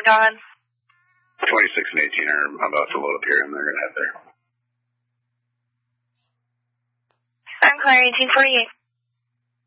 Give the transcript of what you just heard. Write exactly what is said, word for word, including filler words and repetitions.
Go ahead. twenty-six and eighteen are about to load up here, and they're going to head there. I'm clear, eighteen forty-eight.